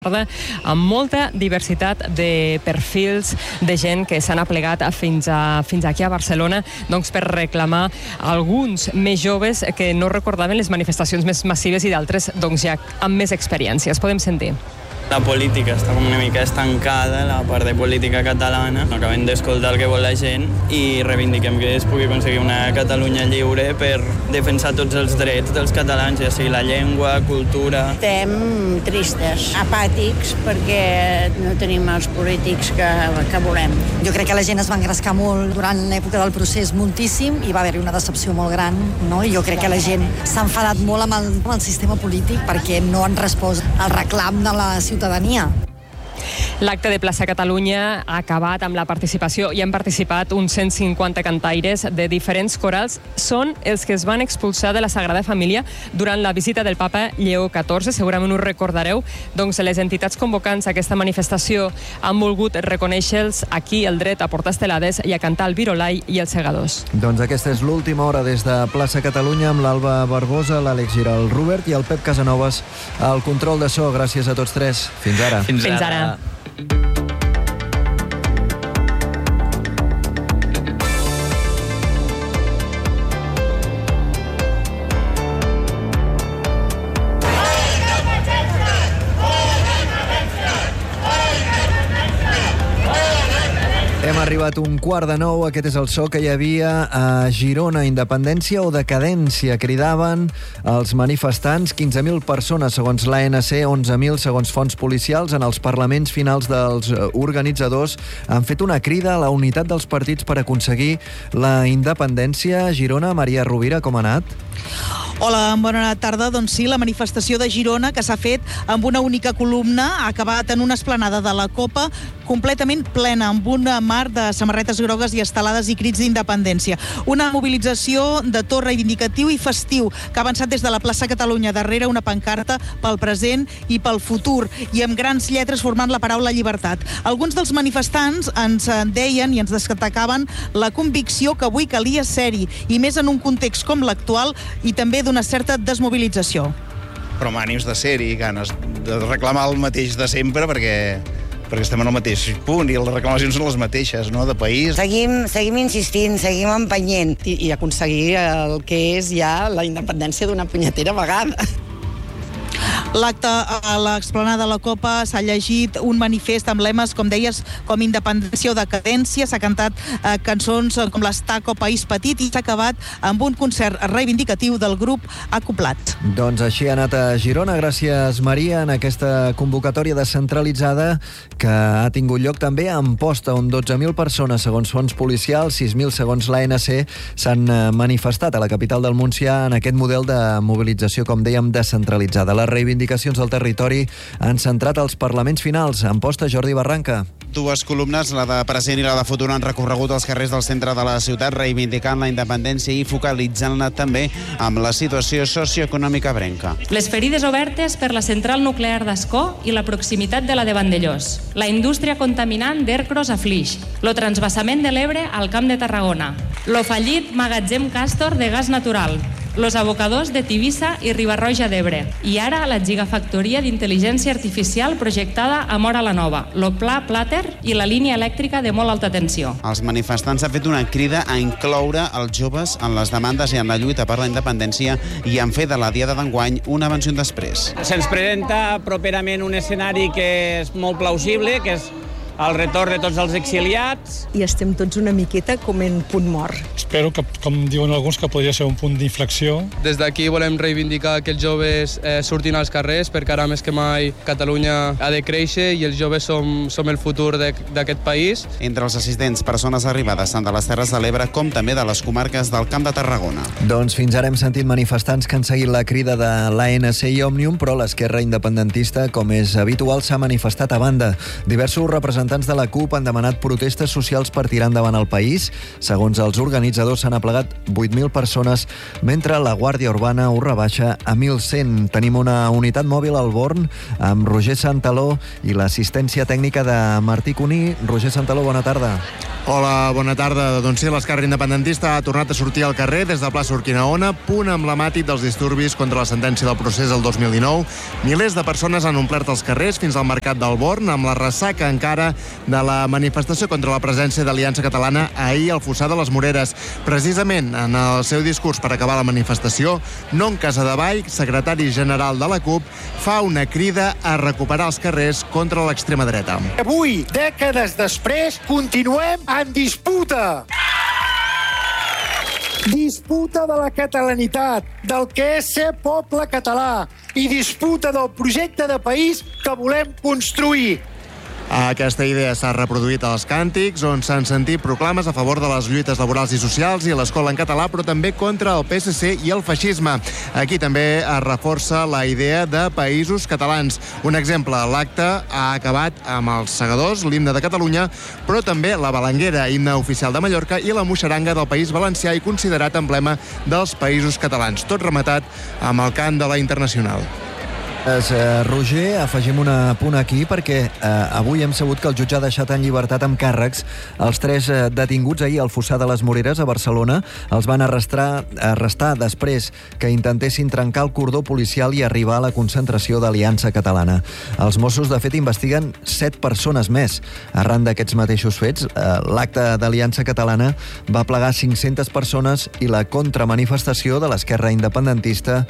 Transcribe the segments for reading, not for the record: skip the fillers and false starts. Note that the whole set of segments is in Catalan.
amb molta diversitat de perfils de gent que s'han aplegat fins aquí a Barcelona, doncs per reclamar alguns més joves que no recordaven les manifestacions més massives i d'altres doncs ja amb més experiències. Podem sentir. La política està com una mica estancada, la part de política catalana. Acabem d'escoltar el que vol la gent i reivindiquem que es pugui aconseguir una Catalunya lliure per defensar tots els drets dels catalans, ja sigui la llengua, cultura. Estem tristes, apàtics, perquè no tenim els polítics que volem. Jo crec que la gent es va engrescar molt durant l'època del procés, moltíssim, i va haver-hi una decepció molt gran, no? I jo crec que la gent s'ha enfadat molt amb el sistema polític perquè no han respost al reclam de la ciutadania. L'acte de Plaça Catalunya ha acabat amb la participació i han participat uns 150 cantaires de diferents corals. Són els que es van expulsar de la Sagrada Família durant la visita del papa Lleó XIV. Segurament ho recordareu. Doncs les entitats convocants a aquesta manifestació han volgut reconèixer-los aquí el dret a portar estelades i a cantar el virolai i els segadors. Doncs aquesta és l'última hora des de Plaça Catalunya amb l'Alba Barbosa, l'Àlex Giral, el Robert i el Pep Casanovas al control de so. Gràcies a tots tres. Fins ara. Fins ara. Hem arribat 8:45, aquest és el so que hi havia a Girona. Independència o decadència, cridaven els manifestants. 15.000 persones, segons l'ANC, 11.000 segons fonts policials. En els parlaments finals dels organitzadors han fet una crida a la unitat dels partits per aconseguir la independència. A Girona, Maria Rovira, com ha anat? Hola, bona tarda. Doncs sí, la manifestació de Girona, que s'ha fet amb una única columna, ha acabat en una esplanada de la Copa completament plena, amb un mar de samarretes grogues i estelades i crits d'independència. Una mobilització de to reivindicatiu i festiu que ha avançat des de la plaça Catalunya, darrere una pancarta pel present i pel futur, i amb grans lletres formant la paraula llibertat. Alguns dels manifestants ens deien i ens destacaven la convicció que avui calia ser-hi, i més en un context com l'actual i també d'una certa desmobilització. Però amb ànims de ser-hi, ganes de reclamar el mateix de sempre, perquè estem en el mateix punt i les reclamacions són les mateixes, no?, de país. Seguim insistint, seguim empenyent. I aconseguir el que és ja la independència d'una punyetera vegada. L'acte a l'explanada de la Copa s'ha llegit un manifest amb lemes, com deies, com independència o decadència. S'ha cantat cançons com l'Estaco, País Petit, i s'ha acabat amb un concert reivindicatiu del grup Acoblat. Doncs així ha anat a Girona. Gràcies, Maria, en aquesta convocatòria descentralitzada que ha tingut lloc també a Amposta, on 12.000 persones, segons fonts policials, 6.000 segons l'ANC, s'han manifestat a la capital del Montsià en aquest model de mobilització, com dèiem, descentralitzada. Les reivindicacions del territori han centrat els parlaments finals. Amposta, Jordi Barranca. Dues columnes, la de present i la de futur, han recorregut els carrers del centre de la ciutat reivindicant la independència i focalitzant-la també amb la situació socioeconòmica brenca. Les ferides obertes per la central nuclear d'Ascó i la proximitat de la de Vandellós. La indústria contaminant d'Ercros a Flix. Lo transvasament de l'Ebre al Camp de Tarragona. Lo fallit magatzem Castor de gas natural. Los abocadors de Tivissa i Riba-roja d'Ebre. I ara la gigafactoria d'intel·ligència artificial projectada a Móra la Nova, lo Pla Plàter i la línia elèctrica de molt alta tensió. Els manifestants han fet una crida a incloure els joves en les demandes i en la lluita per la independència i han fet de la diada d'enguany un abans i un després. Se'ns presenta properament un escenari que és molt plausible, que és el retorn de tots els exiliats. I estem tots una miqueta com en punt mort. Espero que, com diuen alguns, que podria ser un punt d'inflexió. Des d'aquí volem reivindicar que els joves surtin als carrers, perquè ara més que mai Catalunya ha de créixer i els joves som el futur d'aquest país. Entre els assistents, persones arribades tant de les Terres de l'Ebre com també de les comarques del Camp de Tarragona. Doncs fins ara hem sentit manifestants que han seguit la crida de l'ANC i Òmnium, però l'esquerra independentista, com és habitual, s'ha manifestat a banda. Diversos representants representants de la CUP han demanat protestes socials per tirar endavant el país. Segons els organitzadors, s'han aplegat 8.000 persones, mentre la Guàrdia Urbana ho rebaixa a 1.100. Tenim una unitat mòbil al Born amb Roger Santaló i l'assistència tècnica de Martí Cuní. Roger Santaló, bona tarda. Hola, bona tarda. Doncs sí, l'esquerra independentista ha tornat a sortir al carrer des de plaça Urquinaona, punt emblemàtic dels disturbis contra la sentència del procés del 2019. Milers de persones han omplert els carrers fins al mercat del Born, amb la ressaca encara de la manifestació contra la presència d'Aliança Catalana ahir al Fossar de les Moreres. Precisament en el seu discurs per acabar la manifestació, Non Casadevall, secretari general de la CUP, fa una crida a recuperar els carrers contra l'extrema dreta. Avui, dècades després, continuem en disputa. Disputa de la catalanitat, del que és ser poble català i disputa del projecte de país que volem construir. Aquesta idea s'ha reproduït als càntics, on s'han sentit proclames a favor de les lluites laborals i socials i l'escola en català, però també contra el PSC i el feixisme. Aquí també es reforça la idea de països catalans. Un exemple, l'acte ha acabat amb els Segadors, l'himne de Catalunya, però també la Balanguera, himne oficial de Mallorca, i la Moixeranga del País Valencià i considerat emblema dels països catalans. Tot rematat amb el cant de la Internacional. Roger, afegim un punt aquí perquè avui hem sabut que el jutge ha deixat en llibertat amb càrrecs els 3 detinguts ahir al Fossar de les Moreres a Barcelona. Els van arrestar després que intentessin trencar el cordó policial i arribar a la concentració d'Aliança Catalana. Els Mossos, de fet, investiguen 7 persones més. Arran d'aquests mateixos fets, l'acte d'Aliança Catalana va plegar 500 persones i la contramanifestació de l'esquerra independentista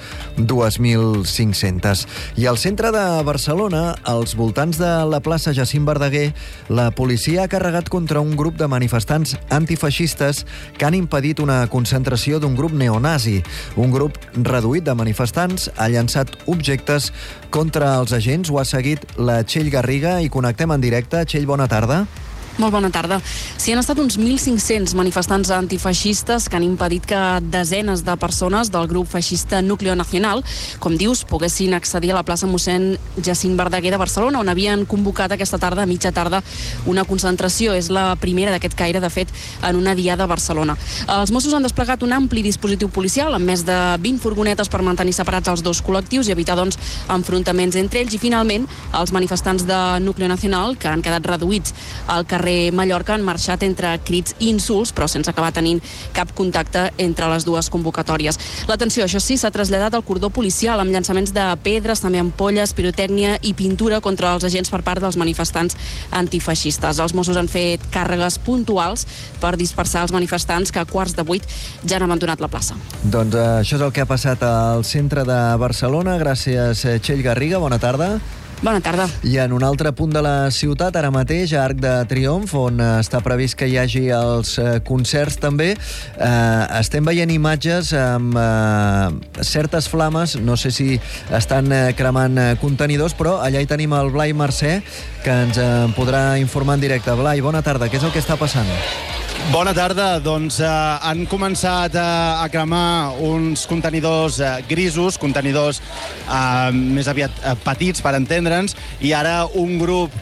2.500. I al centre de Barcelona, als voltants de la plaça Jacint Verdaguer, la policia ha carregat contra un grup de manifestants antifeixistes que han impedit una concentració d'un grup neonazi. Un grup reduït de manifestants ha llançat objectes contra els agents. Ho ha seguit la Txell Garriga i connectem en directe. Txell, bona tarda. Molt bona tarda. Sí, han estat uns 1.500 manifestants antifeixistes que han impedit que desenes de persones del grup feixista Núcleo Nacional, com dius, poguessin accedir a la plaça mossèn Jacint Verdaguer de Barcelona, on havien convocat aquesta tarda, a mitja tarda, una concentració. És la primera d'aquest caire, de fet, en una diada a Barcelona. Els Mossos han desplegat un ampli dispositiu policial, amb més de 20 furgonetes per mantenir separats els dos col·lectius i evitar, doncs, enfrontaments entre ells. I, finalment, els manifestants de Núcleo Nacional, que han quedat reduïts al carrer Mallorca, han marxat entre crits i insults, però sense acabar tenint cap contacte entre les dues convocatòries. L'atenció, això sí, s'ha traslladat al cordó policial amb llançaments de pedres, també ampolles, pirotècnia i pintura contra els agents per part dels manifestants antifeixistes. Els Mossos han fet càrregues puntuals per dispersar els manifestants que a 7:15 ja han abandonat la plaça. Doncs això és el que ha passat al centre de Barcelona. Gràcies, Txell Garriga. Bona tarda. Bona tarda. I en un altre punt de la ciutat, ara mateix, a Arc de Triomf, on està previst que hi hagi els concerts també, estem veient imatges amb certes flames, no sé si estan cremant contenidors, però allà hi tenim el Blai Mercè, que ens en podrà informar en directe. Blai, bona tarda, què és el que està passant? Bona tarda. Doncs han començat a cremar uns contenidors grisos, contenidors més aviat petits, per entendre'ns, i ara un grup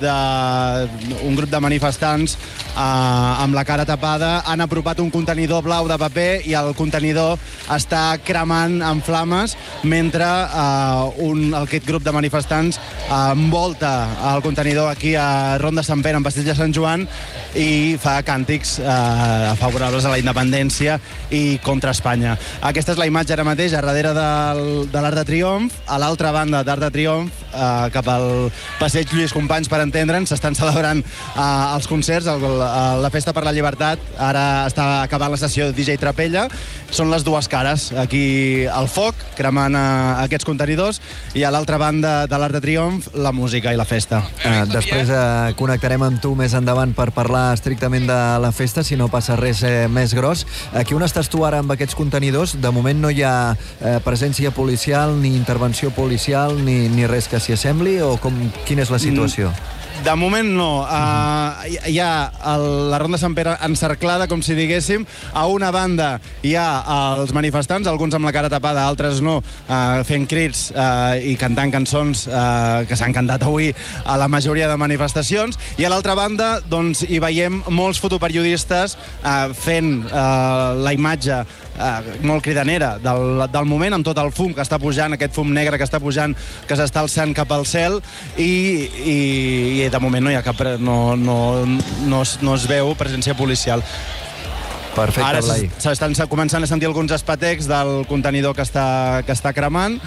de manifestants amb la cara tapada han apropat un contenidor blau de paper i el contenidor està cremant en flames mentre aquest grup de manifestants envolta el contenidor aquí a Ronda Sant Pere, en Passeig de Sant Joan, i fa càntics favorables a la independència i contra Espanya. Aquesta és la imatge ara mateix, a darrere de l'Arc de Triomf. A l'altra banda d'Arc de Triomf, cap al Passeig Lluís Companys, per entendre'ns, s'estan celebrant els concerts, la Festa per la Llibertat. Ara està acabant la sessió de DJ Trapella. Són les dues cares. Aquí el foc, cremant aquests contenidors, i a l'altra banda de l'Arc de Triomf, la música i la festa. Després connectarem amb tu més endavant per parlar estrictament de la festa, si no passa res més gros. Aquí on estàs tu ara amb aquests contenidors, de moment no hi ha presència policial, ni intervenció policial, ni res que s'hi assembli, o quina és la situació? De moment no. Hi ha la Ronda Sant Pere encerclada, com si diguéssim. A una banda hi ha els manifestants, alguns amb la cara tapada, altres no, fent crits i cantant cançons que s'han cantat avui a la majoria de manifestacions. I a l'altra banda doncs, hi veiem molts fotoperiodistes fent la imatge molt cridanera del moment, amb tot el fum que està pujant, aquest fum negre que està pujant, que s'està alçant cap al cel, i de moment no hi ha cap... no es veu presència policial. Perfecte, ara Blai. s'estan començant a sentir alguns espetecs del contenidor que està cremant,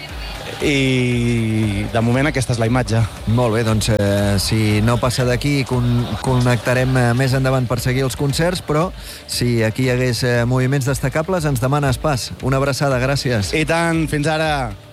i de moment aquesta és la imatge. Molt bé, doncs si no passa d'aquí connectarem més endavant per seguir els concerts, però si aquí hi hagués moviments destacables ens demanes pas. Una abraçada, gràcies. I tant, fins ara.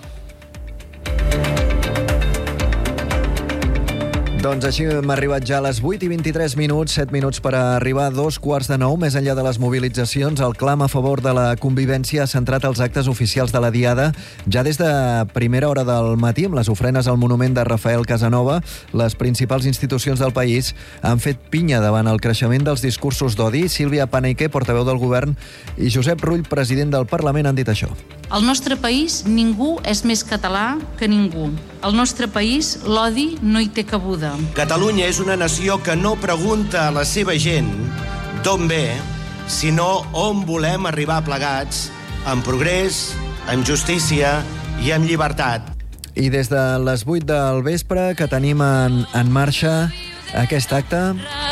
Doncs així hem arribat ja a les 8:23, 7 minuts per arribar a 8:45. Més enllà de les mobilitzacions, el clam a favor de la convivència ha centrat els actes oficials de la Diada. Ja des de primera hora del matí, amb les ofrenes al monument de Rafael Casanova, les principals institucions del país han fet pinya davant el creixement dels discursos d'odi. Sílvia Paneque, portaveu del govern, i Josep Rull, president del Parlament, han dit això. Al nostre país ningú és més català que ningú. Al nostre país l'odi no hi té cabuda. Catalunya és una nació que no pregunta a la seva gent d'on ve, sinó on volem arribar plegats, amb progrés, amb justícia i amb llibertat. I des de les 8 del vespre que tenim en marxa aquest acte...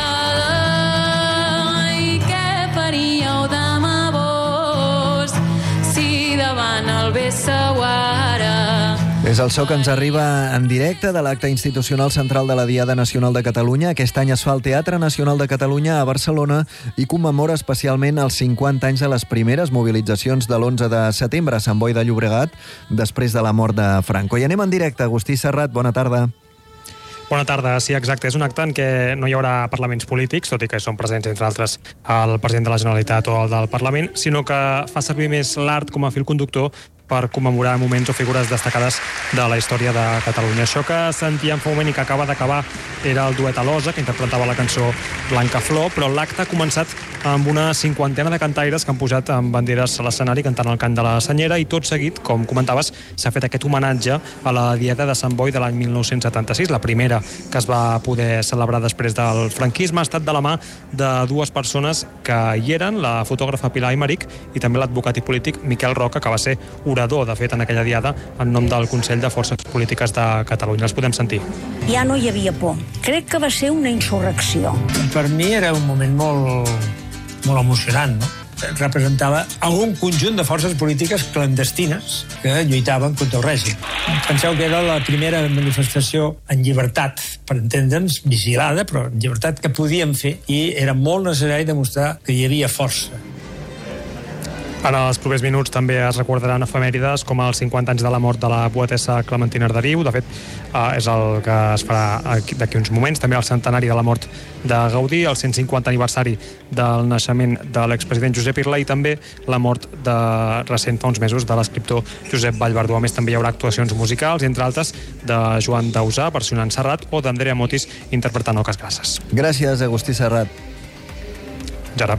I què faríeu demà vos si davant el vesseu ara? És el so que ens arriba en directe de l'acte institucional central de la Diada Nacional de Catalunya. Aquest any es fa al Teatre Nacional de Catalunya a Barcelona i commemora especialment els 50 anys de les primeres mobilitzacions de l'11 de setembre a Sant Boi de Llobregat, després de la mort de Franco. I anem en directe. Agustí Serrat, bona tarda. Bona tarda, sí, exacte. És un acte en què no hi haurà parlaments polítics, tot i que són presents, entre altres, el president de la Generalitat o el del Parlament, sinó que fa servir més l'art com a fil conductor per commemorar moments o figures destacades de la història de Catalunya. Això que sentíem fa un moment i que acaba d'acabar era el duet Alosa, que interpretava la cançó Blanca Flor, però l'acte ha començat amb una 50ena de cantaires que han pujat amb banderes a l'escenari cantant el cant de la Senyera, i tot seguit, com comentaves, s'ha fet aquest homenatge a la Diada de Sant Boi de l'any 1976, la primera que es va poder celebrar després del franquisme. Ha estat de la mà de dues persones que hi eren, la fotògrafa Pilar Aymerich i també l'advocat i polític Miquel Roca, que va ser orador, de fet, en aquella diada, en nom del Consell de Forces Polítiques de Catalunya. Els podem sentir. Ja no hi havia por. Crec que va ser una insurrecció. Per mi era un moment molt emocionant, no? Representava algun conjunt de forces polítiques clandestines que lluitaven contra el règim. Penseu que era la primera manifestació en llibertat, per entendre'ns, vigilada, però en llibertat, que podíem fer, i era molt necessari demostrar que hi havia força. En els propers minuts també es recordaran efemèrides com els 50 anys de la mort de la poetessa Clementina Arderiu. De fet, és el que es farà d'aquí uns moments. També el centenari de la mort de Gaudí, el 150 aniversari del naixement de l'expresident Josep Irla i també la mort recent fa uns mesos de l'escriptor Josep Vallverdú. A més, també hi haurà actuacions musicals, entre altres de Joan Dausà versionant Serrat o d'Andrea Motis interpretant Oques Grasses. Gràcies, Agustí Serrat. Ja.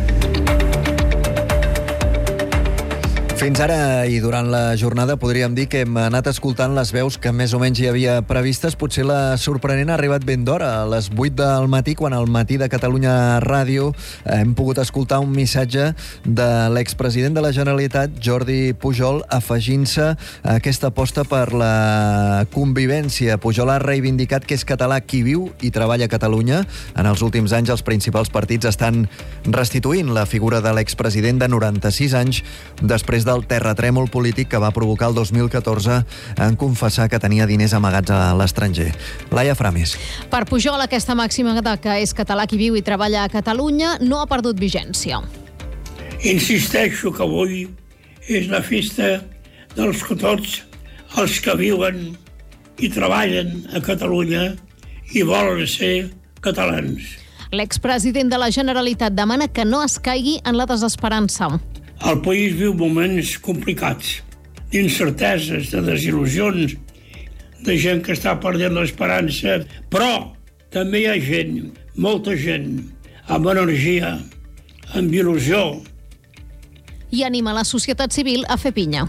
Fins ara i durant la jornada podríem dir que hem anat escoltant les veus que més o menys hi havia previstes. Potser la sorprenent ha arribat ben d'hora, a les 8 del matí, quan al Matí de Catalunya Ràdio hem pogut escoltar un missatge de l'expresident de la Generalitat, Jordi Pujol, afegint-se a aquesta aposta per la convivència. Pujol ha reivindicat que és català qui viu i treballa a Catalunya. En els últims anys els principals partits estan restituint la figura de l'expresident de 96 anys després del terratrèmol polític que va provocar el 2014 en confessar que tenia diners amagats a l'estranger. Laia Framis. Per Pujol, aquesta màxima de que és català qui viu i treballa a Catalunya no ha perdut vigència. Insisteixo que avui és la festa dels que tots els que viuen i treballen a Catalunya i volen ser catalans. L'expresident de la Generalitat demana que no es caigui en la desesperança. El país viu moments complicats, d'incerteses, de desil·lusions, de gent que està perdent l'esperança, però també hi ha gent, molta gent, amb energia, amb il·lusió. I anima la societat civil a fer pinya.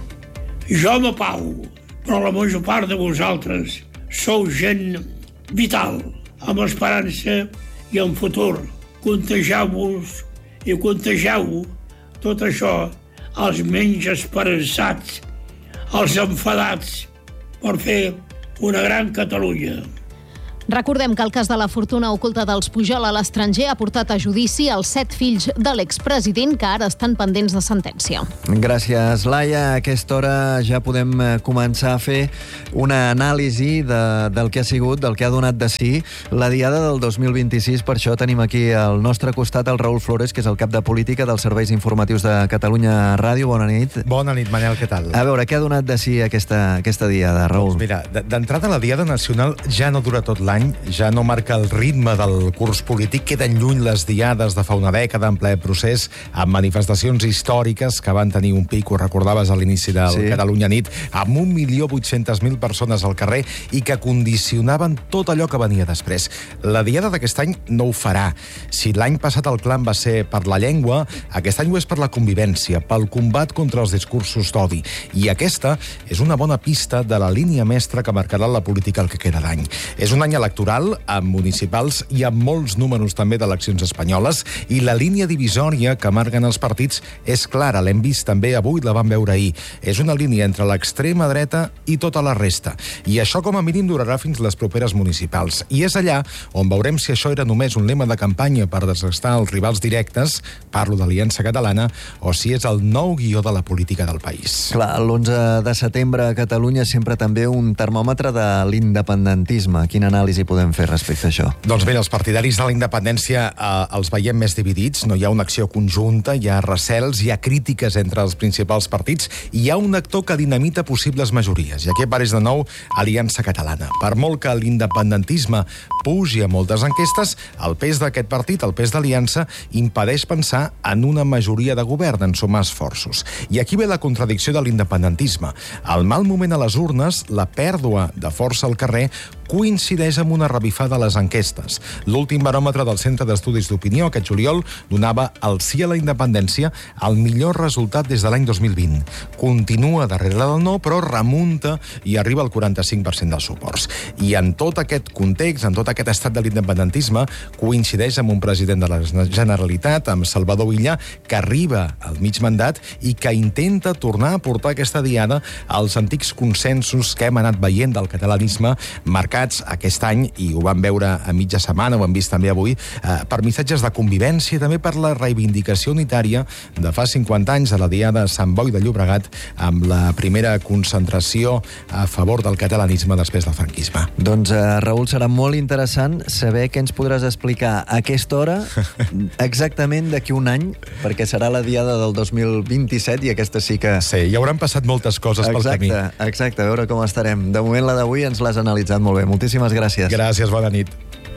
Jo m'apago, però la major part de vosaltres sou gent vital, amb esperança i amb futur. Contagieu-vos i contagieu tot això als menys esperançats, als enfadats, per fer una gran Catalunya. Recordem que el cas de la fortuna oculta dels Pujol a l'estranger ha portat a judici els 7 fills de l'expresident que ara estan pendents de sentència. Gràcies, Laia. A aquesta hora ja podem començar a fer una anàlisi del que ha sigut, del que ha donat de si la diada del 2026. Per això tenim aquí al nostre costat el Raül Flores, que és el cap de política dels serveis informatius de Catalunya Ràdio. Bona nit. Bona nit, Manel, què tal? A veure, què ha donat de si aquesta diada, Raül? Doncs mira, d'entrada la diada nacional ja no dura tot l'any, ja no marca el ritme del curs polític, queden lluny les diades de fa una dècada en ple procés, amb manifestacions històriques que van tenir un pic, ho recordaves a l'inici del Catalunya Nit, amb 1.800.000 persones al carrer i que condicionaven tot allò que venia després. La diada d'aquest any no ho farà. Si l'any passat el clam va ser per la llengua, aquest any ho és per la convivència, pel combat contra els discursos d'odi. I aquesta és una bona pista de la línia mestra que marcarà la política el que queda d'any. És un any electoral, amb municipals i amb molts números també d'eleccions espanyoles, i la línia divisòria que marquen els partits és clara, l'hem vist també avui, la vam veure ahir. És una línia entre l'extrema dreta i tota la resta. I això com a mínim durarà fins les properes municipals. I és allà on veurem si això era només un lema de campanya per desgastar els rivals directes, parlo d'Aliança Catalana, o si és el nou guió de la política del país. Clar, l'11 de setembre a Catalunya sempre també un termòmetre de l'independentisme. Quina anàlisi podem fer respecte a això? Doncs bé, els partidaris de la independència els veiem més dividits, no hi ha una acció conjunta, hi ha recels, hi ha crítiques entre els principals partits, i hi ha un actor que dinamita possibles majories. I aquí apareix de nou Aliança Catalana. Per molt que l'independentisme pugi a moltes enquestes, el pes d'aquest partit, el pes d'Aliança, impedeix pensar en una majoria de govern, en sumar esforços. I aquí ve la contradicció de l'independentisme. Al mal moment a les urnes, la pèrdua de força al carrer coincideix amb una revifada a les enquestes. L'últim baròmetre del Centre d'Estudis d'Opinió aquest juliol donava el sí a la independència el millor resultat des de l'any 2020. Continua darrere del no, però remunta i arriba al 45% dels suports. I en tot aquest context, en tot aquest estat de l'independentisme, coincideix amb un president de la Generalitat, amb Salvador Illa, que arriba al mig mandat i que intenta tornar a portar aquesta diada als antics consensos que hem anat veient del catalanisme marcats aquest any, i ho vam veure a mitja setmana, ho hem vist també avui, per missatges de convivència i també per la reivindicació unitària de fa 50 anys de la diada de Sant Boi de Llobregat, amb la primera concentració a favor del catalanisme després del franquisme. Doncs, Raül, serà molt interessant saber què ens podràs explicar a aquesta hora exactament d'aquí un any, perquè serà la diada del 2027 i aquesta sí que... Sí, hi hauran passat moltes coses pel camí. Exacte, a veure com estarem. De moment la d'avui ens l'has analitzat molt bé. Moltíssimes gràcies. Gràcies, bona nit.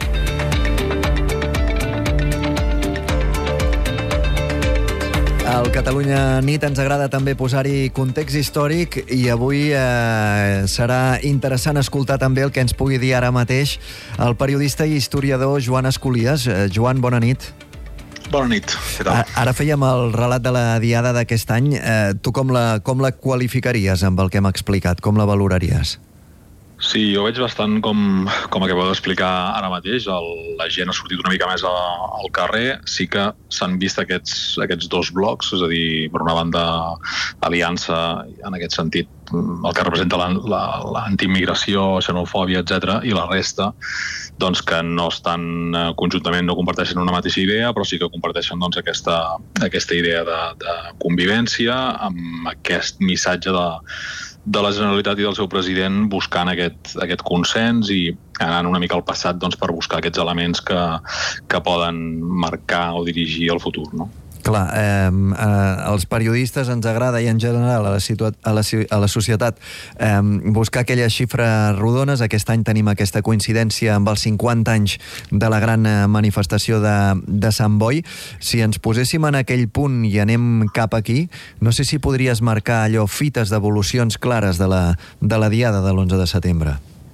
Al Catalunya Nit ens agrada també posar-hi context històric, i avui serà interessant escoltar també el que ens pugui dir ara mateix el periodista i historiador Joan Escolies. Joan, bona nit. Bona nit, què tal? Ara fèiem el relat de la diada d'aquest any. Tu com la qualificaries amb el que hem explicat? Com la valoraries? Sí, jo veig bastant com acabeu d'explicar ara mateix. La gent ha sortit una mica més al carrer. Sí que s'han vist aquests dos blocs, és a dir, per una banda, Aliança, en aquest sentit, el que representa l'antiimmigració, xenofòbia, etc., i la resta, doncs, que no estan conjuntament, no comparteixen una mateixa idea, però sí que comparteixen doncs, aquesta idea de convivència, amb aquest missatge de la Generalitat i del seu president buscant aquest consens i anant una mica al passat doncs, per buscar aquests elements que poden marcar o dirigir el futur, no? Clar, als periodistes ens agrada, i en general a la societat, buscar aquelles xifres rodones. Aquest any tenim aquesta coincidència amb els 50 anys de la gran manifestació de Sant Boi. Si ens poséssim en aquell punt i anem cap aquí, no sé si podries marcar allò, fites d'evolucions clares de la diada de l'11 de setembre.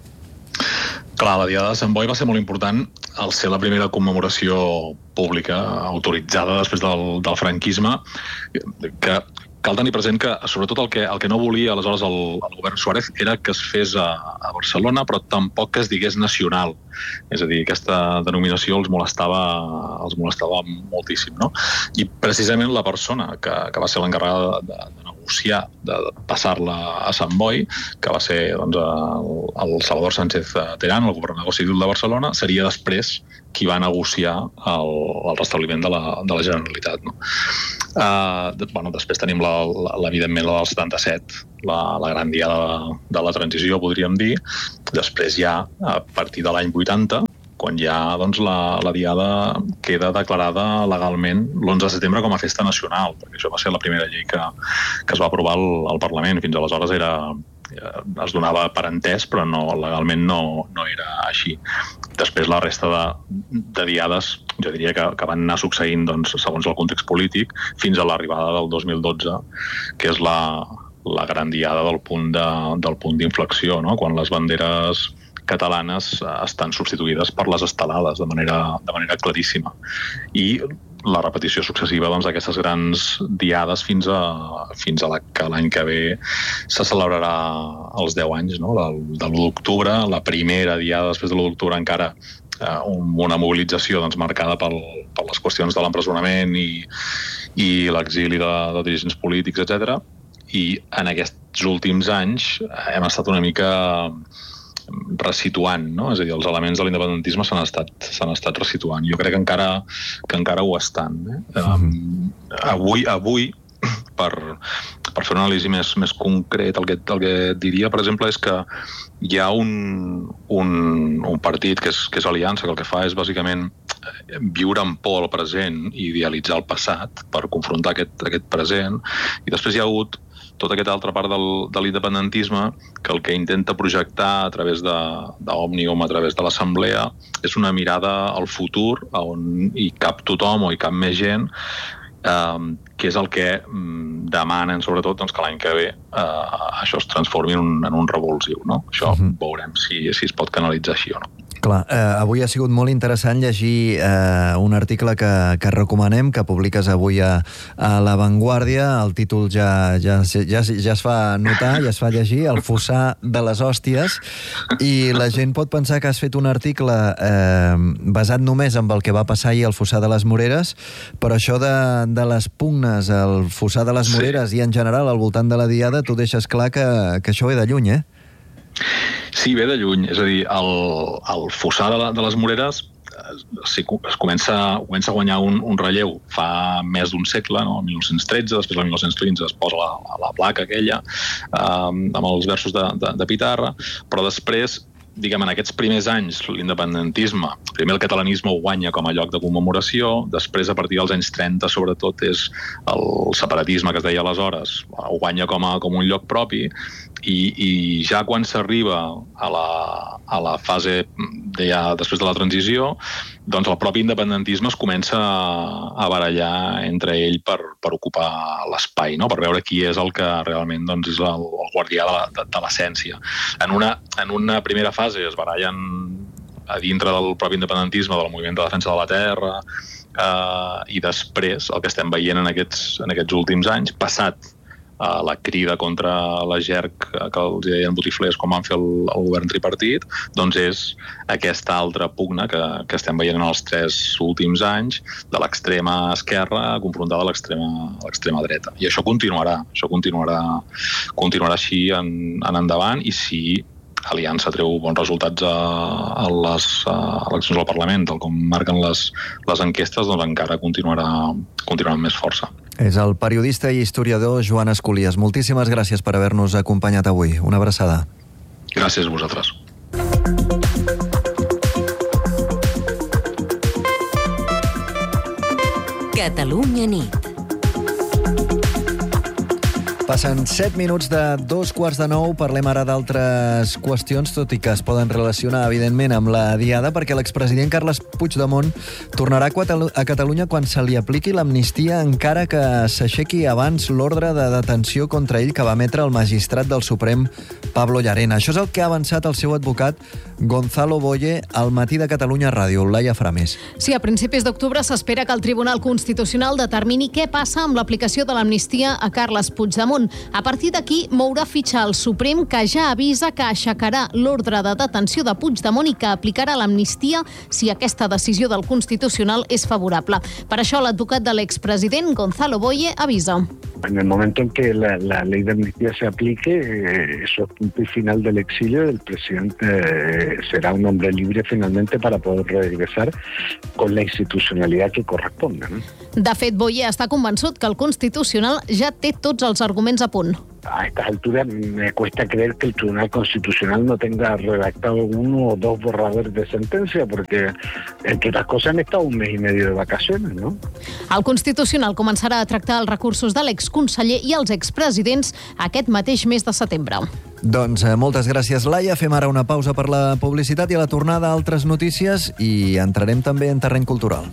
Clar, la Diada de Sant Boi va ser molt important al ser la primera commemoració pública autoritzada després del franquisme, que cal tenir present que, sobretot, el que no volia aleshores el govern Suárez era que es fes a Barcelona, però tampoc que es digués nacional. És a dir, aquesta denominació els molestava moltíssim, no? I precisament la persona que va ser l'encarregada de negociar, de passar-la a Sant Boi, que va ser doncs, el Salvador Sánchez Terán, el governador civil de Barcelona, seria després qui va negociar el restabliment de la Generalitat. No? Després tenim evidentment la del 77, la gran diada de la transició, podríem dir. Després ja, a partir de l'any 80, quan ja doncs, la diada queda declarada legalment l'11 de setembre com a festa nacional, perquè això va ser la primera llei que es va aprovar al Parlament. Fins aleshores es donava per entès, però legalment no era així. Després la resta de diades, jo diria que van anar succeint doncs, segons el context polític, fins a l'arribada del 2012, que és la gran diada del punt d'inflexió, no? Quan les banderes catalanes estan substituïdes per les estelades de manera claríssima. I la repetició successiva d'aquestes grans diades fins a que l'any que ve se celebrarà els 10 anys, no? De l'1 d'octubre, la primera diada després de l'1 d'octubre encara una mobilització doncs, marcada per les qüestions de l'empresonament i l'exili de dirigents polítics, etc. I en aquests últims anys hem estat una mica resituant, no? És a dir, els elements de l'independentisme s'han estat resituant. Jo crec que encara ho estan. Avui, per fer una anàlisi més concret, el que diria, per exemple, és que hi ha un partit que és Aliança, que el que fa és bàsicament viure en por al present i idealitzar el passat per confrontar aquest present, i després hi ha hagut tota aquesta altra part de l'independentisme que el que intenta projectar a través d'Òmnium, a través de l'Assemblea, és una mirada al futur on hi cap tothom o hi cap més gent, que és el que demanen, sobretot, que l'any que ve això es transformi en un revulsiu. No? Això veurem si es pot canalitzar així o no. Clar, avui ha sigut molt interessant llegir un article que recomanem, que publiques avui a La Vanguardia. El títol ja es fa notar, ja es fa llegir, El fossar de les hòsties, i la gent pot pensar que has fet un article basat només en el que va passar ahir al fossar de les Moreres, però això de les pugnes al fossar de les Moreres i en general al voltant de la diada, tu deixes clar que això ve de lluny, eh? Sí, ve de lluny. És a dir, el fossar de les Moreres es comença a guanyar un relleu fa més d'un segle, no? El 1913, després el 1915 es posa la placa aquella amb els versos de Pitarra, però després, diguem, en aquests primers anys, l'independentisme, primer el catalanisme ho guanya com a lloc de commemoració, després, a partir dels anys 30, sobretot, és el separatisme que es deia aleshores, ho guanya com un lloc propi, i ja quan s'arriba a la fase després de la transició, doncs el propi independentisme es comença a barallar entre ell per ocupar l'espai, no? Per veure qui és el que realment doncs, és el guardià de l'essència. En una primera fase es barallen a dintre del propi independentisme, del moviment de defensa de la terra, i després el que estem veient en aquests últims anys, passat la crida contra la GERC que els deien botiflers com van fer el govern tripartit, doncs és aquesta altra pugna que estem veient en els 3 últims anys de l'extrema esquerra confrontada a l'extrema dreta. I això continuarà així en endavant, i si Aliança treu bons resultats a les eleccions al Parlament, tal com marquen les enquestes, doncs encara continuarà amb més força. És el periodista i historiador Joan Esculies. Moltíssimes gràcies per haver-nos acompanyat avui. Una abraçada. Gràcies a vosaltres. Catalunya nit. Passen 7 minuts de 2:15. Parlem ara d'altres qüestions, tot i que es poden relacionar, evidentment, amb la diada, perquè l'expresident Carles Puigdemont tornarà a Catalunya quan se li apliqui l'amnistia, encara que s'aixequi abans l'ordre de detenció contra ell que va emetre el magistrat del Suprem Pablo Llarena. Això és el que ha avançat el seu advocat Gonzalo Boye al Matí de Catalunya Ràdio. Laia Frames. Sí, a principis d'octubre s'espera que el Tribunal Constitucional determini què passa amb l'aplicació de l'amnistia a Carles Puigdemont. A partir d'aquí mourà fitxa al Suprem, que ja avisa que aixecarà l'ordre de detenció de Puigdemont i que aplicarà l'amnistia si aquesta decisió del Constitucional és favorable. Per això l'advocat de l'expresident, Gonzalo Boye, avisa. En el momento en que la ley de amnistía se aplique, eso es punto y final del exilio. El presidente será un hombre libre finalmente para poder regresar con la institucionalidad que corresponda, ¿no? De fet, Boye està convençut que el Constitucional ja té tots els arguments a punt. A estas alturas me cuesta creer que el Tribunal Constitucional no tenga redactado 1 o 2 borradores de sentencia, porque, entre otras cosas, han estado 1 mes y medio de vacaciones, ¿no? El Constitucional començarà a tractar els recursos de l'exconseller i els expresidents aquest mateix mes de setembre. Doncs moltes gràcies, Laia. Fem ara una pausa per la publicitat i a la tornada altres notícies i entrarem també en terreny cultural.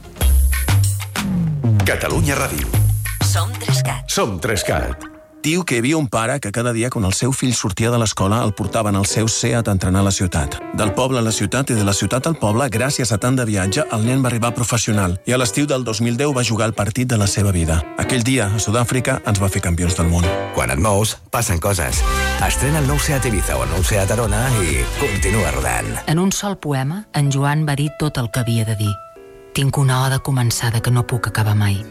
Catalunya Ràdio. Som 3CAT. Som 3CAT. Diu que hi havia un pare que cada dia quan el seu fill sortia de l'escola el portaven al seu SEAT a entrenar a la ciutat. Del poble a la ciutat i de la ciutat al poble, gràcies a tant de viatge, el nen va arribar professional i a l'estiu del 2010 va jugar el partit de la seva vida. Aquell dia, a Sud-àfrica, ens va fer campions del món. Quan et mous, passen coses. Estrena el nou SEAT Ibiza o el nou SEAT Arona i continua rodant. En un sol poema, en Joan va dir tot el que havia de dir. Tinc una oda començada que no puc acabar mai.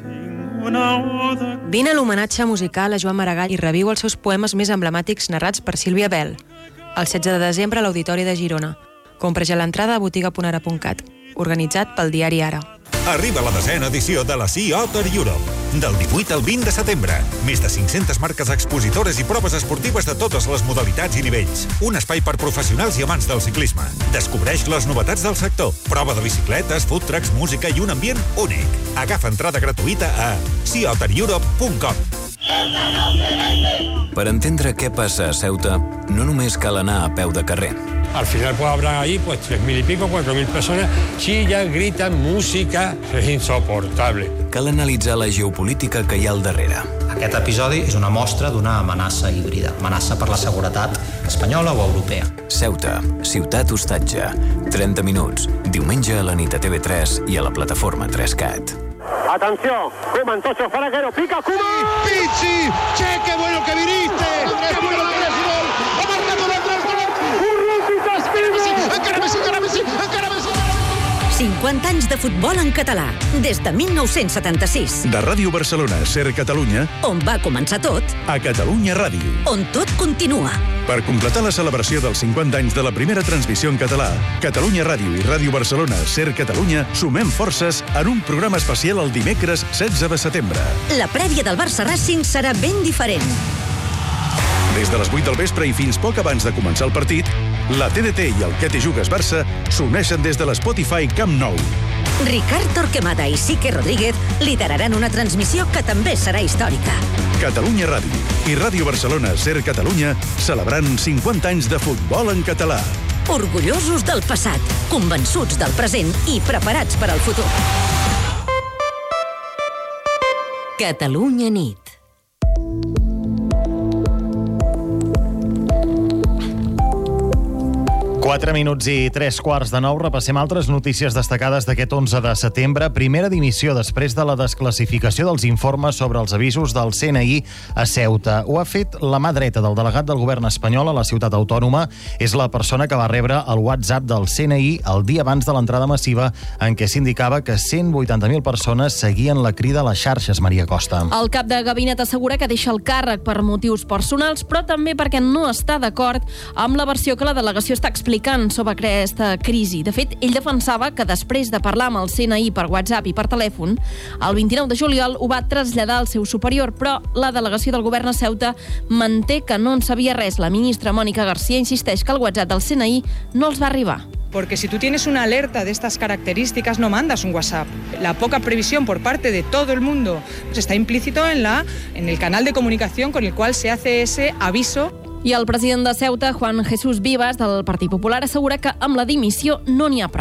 Vine a l'homenatge musical a Joan Maragall i reviu els seus poemes més emblemàtics narrats per Sílvia Bel. El 16 de desembre a l'Auditori de Girona. Compra ja l'entrada a botiga.ara.cat. Organitzat pel diari Ara. Arriba la 10ª edició de la Sea Otter Europe. Del 18 al 20 de setembre. Més de 500 marques expositores i proves esportives de totes les modalitats i nivells. Un espai per professionals i amants del ciclisme. Descobreix les novetats del sector. Prova de bicicletes, food trucks, música i un ambient únic. Agafa entrada gratuïta a seaottereurope.com. Per entendre què passa a Ceuta, no només cal anar a peu de carrer. Al final pues habrá ahí 3.000 y pico, 4.000 personas, chillan, gritan, música, es insoportable. Cal analitzar la geopolítica que hi ha al darrere. Aquest episodi és una mostra d'una amenaça híbrida, amenaça per la seguretat espanyola o europea. Ceuta, ciutat hostatge, 30 minuts, diumenge a la nit a TV3 i a la plataforma 3CAT. Atención, Koeman, Tocho, Faraguero, pica Koeman. Pichi, che, qué bueno que viniste. Qué bueno que eres gol. Ha marcado el 3-0. Encara Messi. 50 anys de futbol en català, des de 1976. De Ràdio Barcelona, Ser Catalunya, On va començar tot, a Catalunya Ràdio. on tot continua. Per completar la celebració dels 50 anys de la primera transmissió en català, Catalunya Ràdio i Ràdio Barcelona, Ser Catalunya, sumem forces en un programa especial el dimecres 16 de setembre. La prèvia del Barça Racing serà ben diferent. Des de les 8 del vespre i fins poc abans de començar el partit, la TDT i el Que te jugues Barça s'uneixen des de l'Spotify Camp Nou. Ricard Torquemada i Sique Rodríguez lideraran una transmissió que també serà històrica. Catalunya Ràdio i Ràdio Barcelona, Ser Catalunya, celebrant 50 anys de futbol en català. Orgullosos del passat, convençuts del present i preparats per al futur. Catalunya nit. 4 minuts i 3:15. Repassem altres notícies destacades d'aquest 11 de setembre. Primera dimissió després de la desclassificació dels informes sobre els avisos del CNI a Ceuta. Ho ha fet la mà dreta del delegat del govern espanyol a la ciutat autònoma. És la persona que va rebre el WhatsApp del CNI el dia abans de l'entrada massiva en què s'indicava que 180.000 persones seguien la crida a les xarxes, Maria Costa. El cap de gabinet assegura que deixa el càrrec per motius personals, però també perquè no està d'acord amb la versió que la delegació està explicant sobre aquesta crisi. De fet, ell defensava que després de parlar amb el CNI per WhatsApp i per telèfon, el 29 de juliol ho va traslladar al seu superior, però la delegació del govern a Ceuta manté que no en sabia res. La ministra Mònica García insisteix que el WhatsApp del CNI no els va arribar. Porque si tú tienes una alerta de estas características, no mandas un WhatsApp. La poca previsión por parte de todo el mundo está implícito en el canal de comunicación con el cual se hace ese aviso. I el president de Ceuta, Juan Jesús Vivas, del Partit Popular, assegura que amb la dimissió no n'hi ha prou.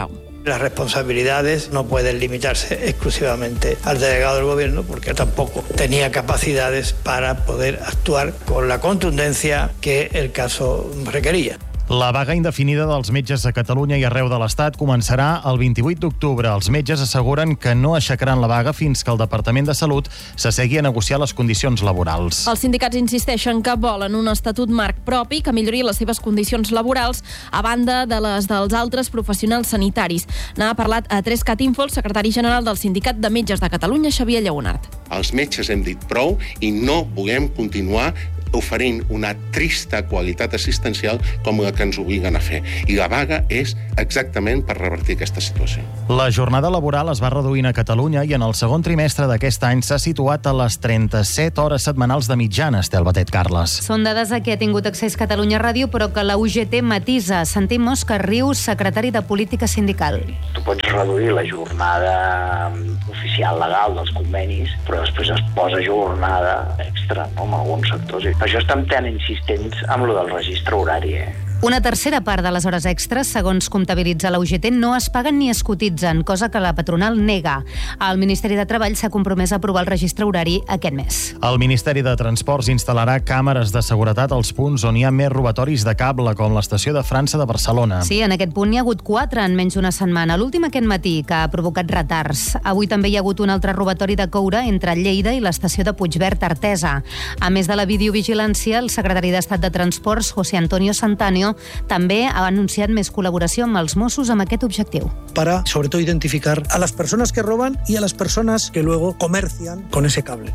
Las responsabilidades no pueden limitarse exclusivamente al delegado del gobierno porque tampoco tenía capacidades para poder actuar con la contundencia que el caso requería. La vaga indefinida dels metges a Catalunya i arreu de l'Estat començarà el 28 d'octubre. Els metges asseguren que no aixecaran la vaga fins que el Departament de Salut s'assegui a negociar les condicions laborals. Els sindicats insisteixen que volen un estatut marc propi que millori les seves condicions laborals a banda de les dels altres professionals sanitaris. N'ha parlat a 3cat Info el secretari general del Sindicat de Metges de Catalunya, Xavier Lleonart. Els metges hem dit prou i no volem continuar oferint una trista qualitat assistencial com la que ens obliguen a fer. I la vaga és exactament per revertir aquesta situació. La jornada laboral es va reduint a Catalunya i en el segon trimestre d'aquest any s'ha situat a les 37 hores setmanals de mitjana, Estel Batet, Carles. Són dades a què ha tingut accés Catalunya Ràdio, però que la UGT matisa. Sentim Òscar Rius, secretari de Política Sindical. Tu pots reduir la jornada oficial legal dels convenis, però després es posa jornada extra, no?, en alguns sectors. Per això estem tan insistents amb lo del registre horari, Una tercera part de les hores extres, segons comptabilitza la UGT, no es paguen ni es cotitzen, cosa que la patronal nega. El Ministeri de Treball s'ha compromès a aprovar el registre horari aquest mes. El Ministeri de Transports instal·larà càmeres de seguretat als punts on hi ha més robatoris de cable, com l'estació de França de Barcelona. Sí, en aquest punt n'hi ha hagut 4 en menys d'una setmana. L'últim aquest matí, que ha provocat retards. Avui també hi ha hagut un altre robatori de coure entre Lleida i l'estació de Puigverd Artesa. A més de la videovigilància, el secretari d'Estat de Transports, José Antonio Santano, també ha anunciat més col·laboració amb els Mossos amb aquest objectiu. Para, sobre todo, identificar a las personas que roban y a las personas que luego comercian con ese cable.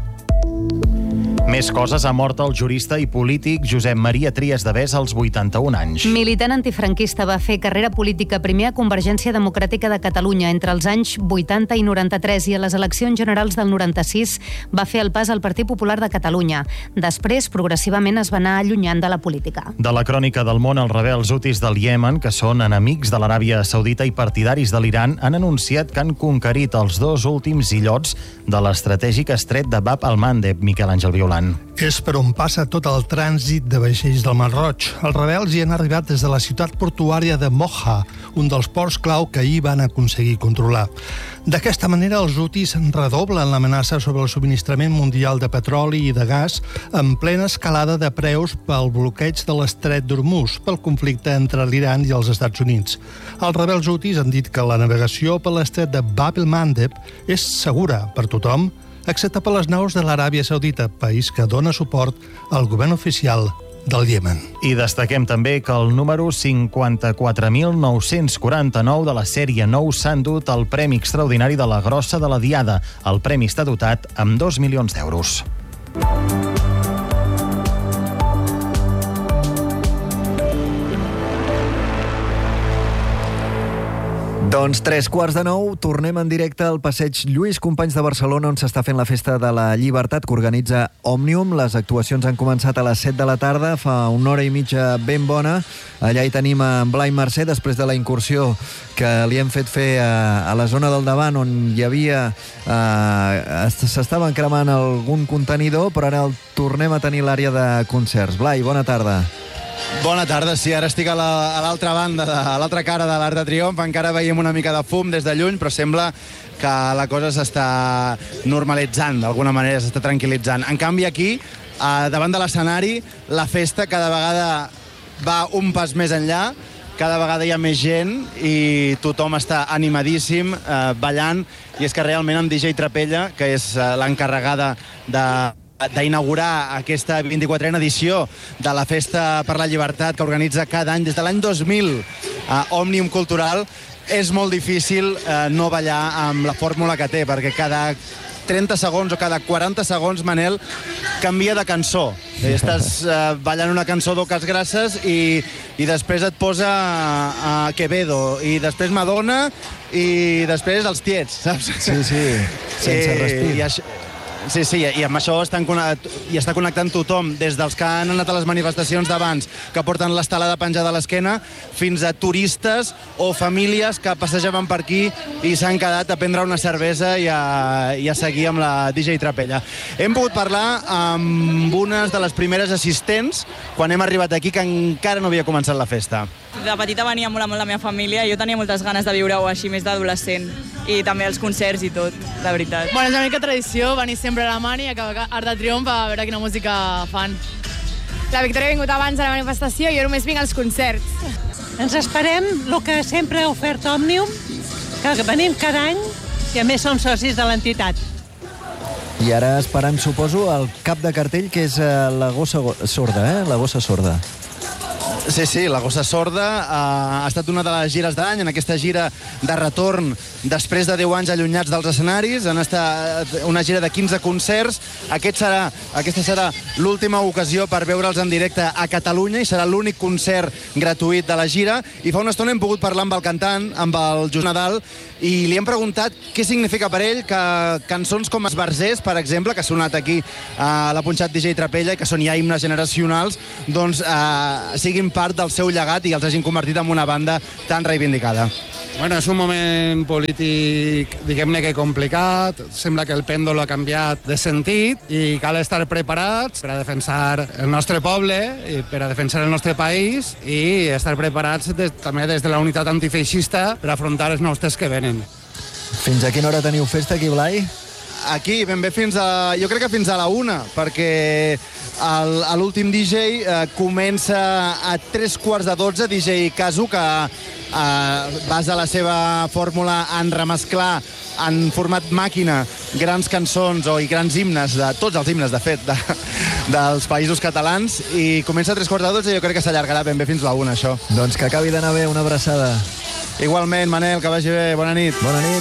Més coses. Ha mort el jurista i polític Josep Maria Trias de Bes als 81 anys. Militant antifranquista, va fer carrera política primer a Convergència Democràtica de Catalunya entre els anys 80 i 93 i a les eleccions generals del 96 va fer el pas al Partit Popular de Catalunya. Després, progressivament, es va anar allunyant de la política. De la crònica del món, els rebels hutis del Iemen, que són enemics de l'Aràbia Saudita i partidaris de l'Iran, han anunciat que han conquerit els 2 últims illots de l'estratègic estret de Bab al-Mandeb. Miquel Àngel Violant. És per on passa tot el trànsit de vaixells del Mar Roig. Els rebels hi han arribat des de la ciutat portuària de Moha, un dels ports clau que ahir van aconseguir controlar. D'aquesta manera, els hutis redoblen l'amenaça sobre el subministrament mundial de petroli i de gas en plena escalada de preus pel bloqueig de l'estret d'Hormuz, pel conflicte entre l'Iran i els Estats Units. Els rebels hutis han dit que la navegació per l'estret de Bab el-Mandeb és segura per tothom, excepte per les naus de l'Aràbia Saudita, país que dona suport al govern oficial del Iemen. I destaquem també que el número 54.949 de la sèrie 9 s'ha endut el Premi Extraordinari de la Grossa de la Diada. El premi està dotat amb 2 milions d'euros. Doncs 9:15, tornem en directe al passeig Lluís Companys de Barcelona, on s'està fent la Festa de la Llibertat que organitza Òmnium. Les actuacions han començat a les 7 de la tarda, fa una hora i mitja ben bona. Allà hi tenim en Blai Mercè, després de la incursió que li hem fet fer a la zona del davant, on hi havia... s'estaven cremant algun contenidor, però ara el tornem a tenir l'àrea de concerts. Blai, bona tarda. Bona tarda, sí, ara estic a l'altra banda, a l'altra cara de l'Arc de Triomf, encara veiem una mica de fum des de lluny, però sembla que la cosa s'està normalitzant, d'alguna manera s'està tranquil·litzant. En canvi aquí, davant de l'escenari, la festa cada vegada va un pas més enllà, cada vegada hi ha més gent i tothom està animadíssim, ballant, i és que realment amb DJ Trapella, que és l'encarregada d'inaugurar aquesta 24a edició de la Festa per la Llibertat que organitza cada any des de l'any 2000 a Òmnium Cultural, és molt difícil no ballar amb la fórmula que té, perquè cada 30 segons o cada 40 segons, Manel, canvia de cançó. Estàs ballant una cançó d'Ocas Grasses i després et posa Quevedo, i després Madonna, i després els Tiets, saps? Sí, sense respir. Sí, i amb això està connectant tothom, des dels que han anat a les manifestacions d'abans, que porten l'estelada penjada a l'esquena, fins a turistes o famílies que passejaven per aquí i s'han quedat a prendre una cervesa i a seguir amb la DJ Trapella. Hem pogut parlar amb unes de les primeres assistents quan hem arribat aquí, que encara no havia començat la festa. De petita venia molt la meva família i jo tenia moltes ganes de viure-ho així, més d'adolescent. I també els concerts i tot, de veritat. Bueno, és una mica tradició venir sempre a la Mani i acabar Arc de Triomf a veure quina música fan. La Victòria ha vingut abans a la manifestació i jo només vinc als concerts. Ens esperem el que sempre ha ofert Òmnium, que venim cada any i a més som socis de l'entitat. I ara esperant, suposo, el cap de cartell, que és la gossa sorda, La gossa sorda. Sí, la Gossa Sorda ha estat una de les gires de l'any, en aquesta gira de retorn després de 10 anys allunyats dels escenaris. Han estat una gira de 15 concerts. Aquesta serà l'última ocasió per veure'ls en directe a Catalunya i serà l'únic concert gratuït de la gira. I fa una estona hem pogut parlar amb el cantant, amb el Just Nadal, i li hem preguntat què significa per ell que cançons com Esbarzers, per exemple, que ha sonat aquí a la Punxat DJ Trapella i que són ja himnes generacionals, doncs siguin part del seu llegat i els hagin convertit en una banda tan reivindicada. Bueno, és un moment polític, diguem-ne que complicat, sembla que el pèndol ha canviat de sentit i cal estar preparats per a defensar el nostre poble i per a defensar el nostre país i estar preparats també des de la unitat antifeixista per afrontar els nous temps que venen. Fins a quina hora teniu festa aquí, Blai? Aquí ben bé jo crec que fins a la 1, perquè l'últim DJ comença a 3:15, DJ Casu, que basa la seva fórmula en remesclar en format màquina grans cançons i grans himnes, tots els himnes, de fet, dels països catalans, i comença a 3:15 i jo crec que s'allargarà ben bé fins a la 1, això. Doncs que acabi d'anar bé, una abraçada. Igualment, Manel, que vagi bé, bona nit. Bona nit.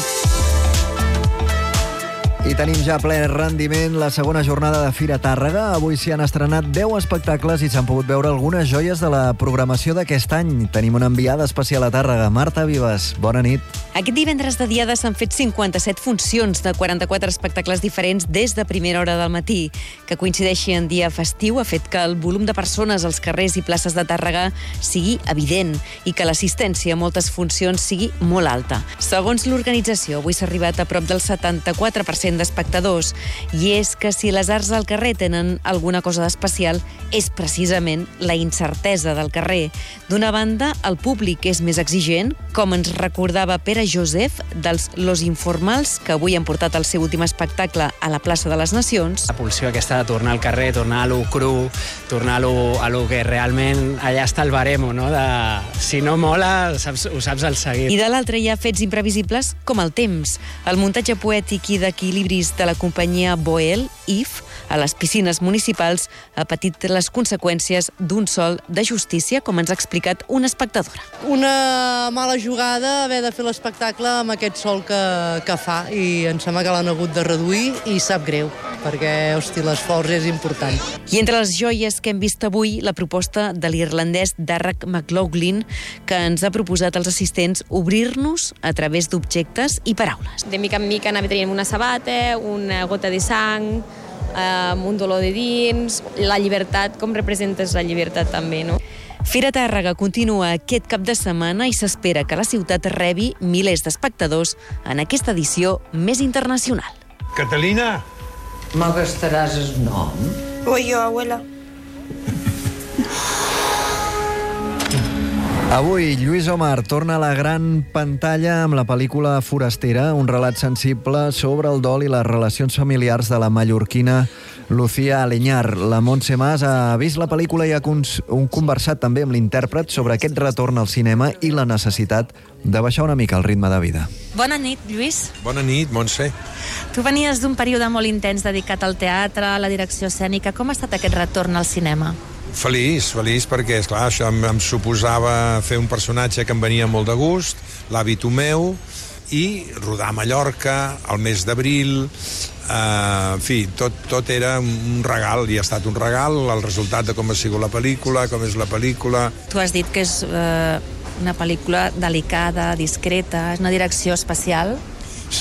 I tenim ja ple rendiment la segona jornada de Fira Tàrrega. Avui s'hi han estrenat 10 espectacles i s'han pogut veure algunes joies de la programació d'aquest any. Tenim una enviada especial a Tàrrega. Marta Vives, bona nit. Aquest divendres de Diada s'han fet 57 funcions de 44 espectacles diferents des de primera hora del matí. Que coincideixi en dia festiu ha fet que el volum de persones als carrers i places de Tàrrega sigui evident i que l'assistència a moltes funcions sigui molt alta. Segons l'organització, avui s'ha arribat a prop del 74% d'espectadors, i és que si les arts al carrer tenen alguna cosa d'especial és precisament la incertesa del carrer. D'una banda, el públic és més exigent, com ens recordava Pere Josep dels Los Informals, que avui han portat el seu últim espectacle a la plaça de les Nacions. La pulsió aquesta de tornar al carrer, tornar a lo cru, tornar a lo que realment allà està el baremo, no? Si no mola, ho saps al seguir. I de l'altre hi ha fets imprevisibles com el temps. El muntatge poètic i d'equilibris de la companyia Boel, IF, a les piscines municipals, ha patit les conseqüències d'un sol de justícia, com ens ha explicat una espectadora. Una mala jugada haver de fer l'espectacle amb aquest sol que fa, i em sembla que l'han hagut de reduir i sap greu, perquè, hosti, l'esforç és important. I entre les joies que hem vist avui, la proposta de l'irlandès Darragh McLaughlin, que ens ha proposat als assistents obrir-nos a través d'objectes i paraules. De mica en mica anava traient una sabata, una gota de sang, un dolor de dins, la llibertat, com representes la llibertat també, no? Fira Tàrrega continua aquest cap de setmana i s'espera que la ciutat rebi milers d'espectadors en aquesta edició més internacional. Catalina! Me gastaràs el nom? Voy yo, abuela. Avui, Lluís Omar torna a la gran pantalla amb la pel·lícula Forastera, un relat sensible sobre el dol i les relacions familiars de la mallorquina Lucía Aleñar. La Montse Mas ha vist la pel·lícula i ha conversat també amb l'intèrpret sobre aquest retorn al cinema i la necessitat de baixar una mica el ritme de vida. Bona nit, Lluís. Bona nit, Montse. Tu venies d'un període molt intens dedicat al teatre, a la direcció escènica. Com ha estat aquest retorn al cinema? Feliç, perquè, esclar, això em suposava fer un personatge que em venia molt de gust, l'hàbito meu, i rodar a Mallorca al mes d'abril. En fi, tot era un regal, i ha estat un regal, el resultat de com ha sigut la pel·lícula, com és la pel·lícula. Tu has dit que és una pel·lícula delicada, discreta, és una direcció especial. Sí,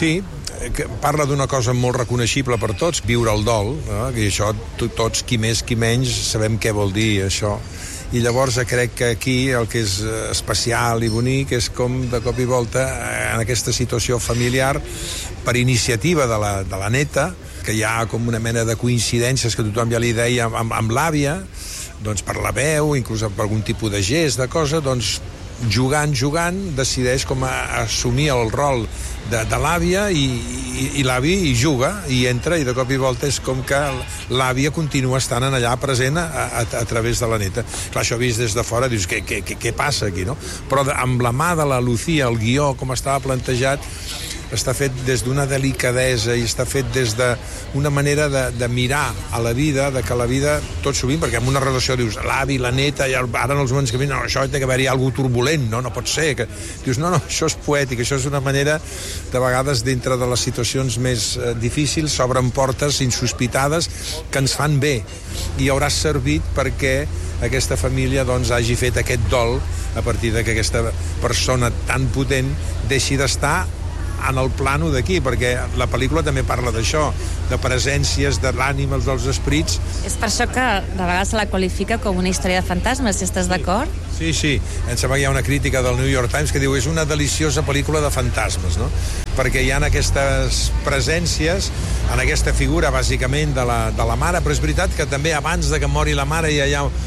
que parla d'una cosa molt reconeixible per tots, viure el dol, no? I això tots, qui més, qui menys, sabem què vol dir això. I llavors crec que aquí el que és especial i bonic és com de cop i volta en aquesta situació familiar, per iniciativa de la neta, que hi ha com una mena de coincidències que tothom ja li deia amb l'àvia, doncs per la veu, inclús per algun tipus de gest, de cosa, doncs jugant, decideix com assumir el rol de l'àvia i l'avi hi juga, i entra, i de cop i volta és com que l'àvia continua estant allà present a través de la neta. Clar, això vist des de fora, dius, què passa aquí, no? Però amb la mà de la Lucía, el guió, com estava plantejat, està fet des d'una delicadesa i està fet des d'una manera de mirar a la vida, de que la vida, tot sovint, perquè en una relació dius, l'avi, la neta, i ara en els moments que venen, no, això té que haver-hi alguna turbulent, no pot ser. Que... Dius, no, això és poètic, això és una manera, de vegades, dintre de les situacions més difícils, s'obren portes insospitades que ens fan bé, i haurà servit perquè aquesta família doncs, hagi fet aquest dol a partir de que aquesta persona tan potent deixi d'estar en el plano d'aquí, perquè la pel·lícula també parla d'això, de presències, de l'ànima, dels esprits. És per això que de vegades se la qualifica com una història de fantasmes, si estàs d'acord? Sí, em sembla que hi ha una crítica del New York Times que diu és una deliciosa pel·lícula de fantasmes, no? Perquè hi ha aquestes presències, en aquesta figura, bàsicament, de la mare, però és veritat que també abans de que mori la mare hi ha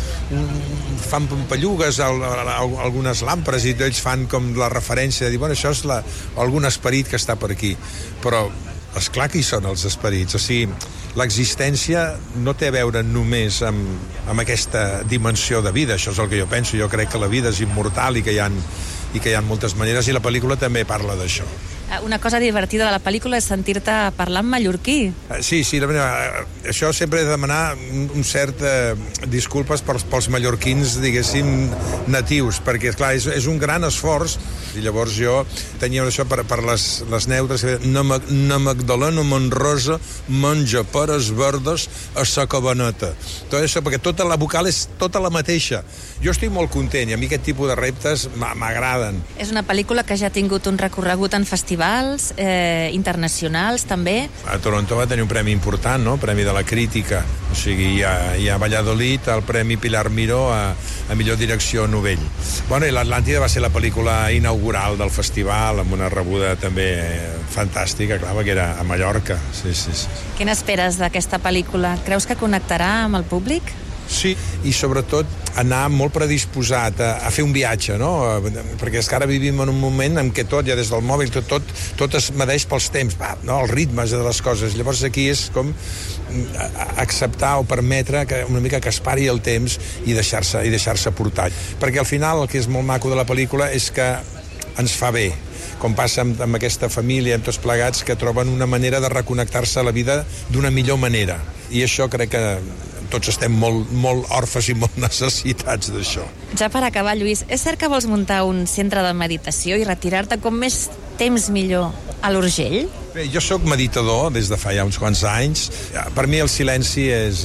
fan pampallugues algunes làmperes i ells fan com la referència de dir, bueno, això és algun esperit que està per aquí, però esclar que hi són els esperits, o sigui, l'existència no té a veure només amb aquesta dimensió de vida, això és el que jo penso, jo crec que la vida és immortal i que hi ha moltes maneres, i la pel·lícula també parla d'això. Una cosa divertida de la pel·lícula és sentir-te parlar en mallorquí. Sí, això sempre he de demanar un cert disculpes pels mallorquins, diguéssim, natius, perquè, esclar, és un gran esforç, i llavors jo tenia això per les neutres, na Magdalena Monrosa menja peres verdes a sa cabaneta. Tot això, perquè tota la vocal és tota la mateixa. Jo estic molt content, i a mi aquest tipus de reptes m'agraden. És una pel·lícula que ja ha tingut un recorregut en festivals internacionals, també. A Toronto va tenir un premi important, no? Premi de la crítica. O sigui, hi ha Valladolid, el Premi Pilar Miró a millor direcció novell. Bueno, i l'Atlàntida va ser la pel·lícula inaugural del festival, amb una rebuda també fantàstica, clar, que era a Mallorca. Sí. Què n'esperes d'aquesta pel·lícula? Creus que connectarà amb el públic? Sí, i sobretot anar molt predisposat a fer un viatge, no? Perquè és que ara vivim en un moment en què tot, ja des del mòbil, tot es medeix pels temps, no? Els ritmes de les coses. Llavors aquí és com acceptar o permetre una mica que es pari el temps i deixar-se portar. Perquè al final el que és molt maco de la pel·lícula és que ens fa bé, com passa amb aquesta família, amb tots plegats, que troben una manera de reconnectar-se a la vida d'una millor manera. I això crec que tots estem molt orfes i molt necessitats d'això. Ja per acabar, Lluís, és cert que vols muntar un centre de meditació i retirar-te com més temps millor a l'Urgell? Bé, jo sóc meditador des de fa ja uns quants anys. Per mi el silenci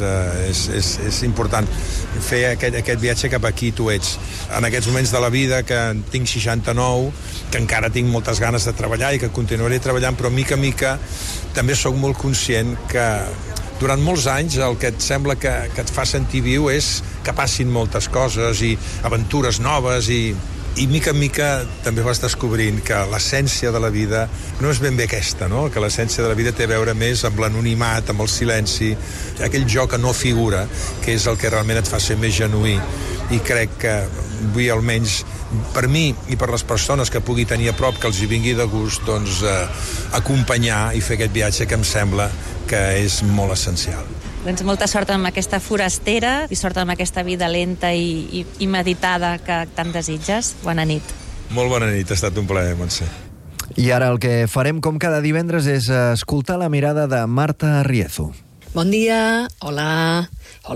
és important. Fer aquest viatge cap aquí tu ets. En aquests moments de la vida, que tinc 69, que encara tinc moltes ganes de treballar i que continuaré treballant, però mica en mica també sóc molt conscient que durant molts anys el que et sembla que et fa sentir viu és que passin moltes coses i aventures noves i mica en mica també vas descobrint que l'essència de la vida no és ben bé aquesta, no? Que l'essència de la vida té a veure més amb l'anonimat, amb el silenci, aquell jo que no figura, que és el que realment et fa ser més genuí. I crec que vull almenys per mi i per les persones que pugui tenir a prop, que els hi vingui de gust, doncs acompanyar i fer aquest viatge que em sembla que és molt essencial. Doncs molta sort amb aquesta forastera i sort amb aquesta vida lenta i meditada que tant desitges. Bona nit. Molt bona nit, ha estat un plaer, Montse. I ara el que farem com cada divendres és escoltar la mirada de Marta Riezu. Bon dia, hola.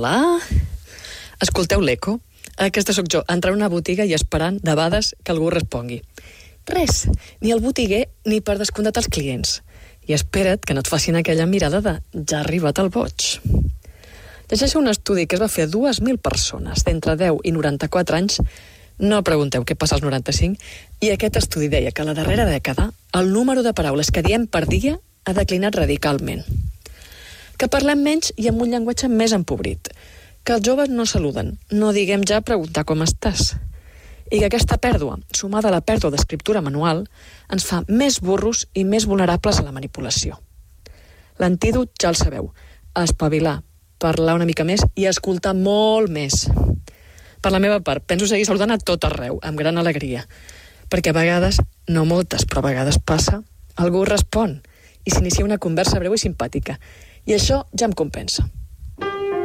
Escolteu l'eco? Aquesta sóc jo, entrar a una botiga i esperant, debades, que algú respongui. Res, ni el botiguer ni per descomptat els clients. I espera't que no et facin aquella mirada de ja ha arribat el boig. Llegeixo un estudi que es va fer a 2.000 persones d'entre 10 i 94 anys. No pregunteu què passa als 95. I aquest estudi deia que a la darrera dècada el número de paraules que diem per dia ha declinat radicalment. Que parlem menys i amb un llenguatge més empobrit. Que els joves no saluden, no diguem ja preguntar com estàs. I que aquesta pèrdua, sumada a la pèrdua d'escriptura manual, ens fa més burros i més vulnerables a la manipulació. L'antídot ja el sabeu, espavilar, parlar una mica més i escoltar molt més. Per la meva part, penso seguir saludant a tot arreu, amb gran alegria, perquè a vegades, no moltes, però a vegades passa, algú respon i s'inicia una conversa breu i simpàtica. I això ja em compensa.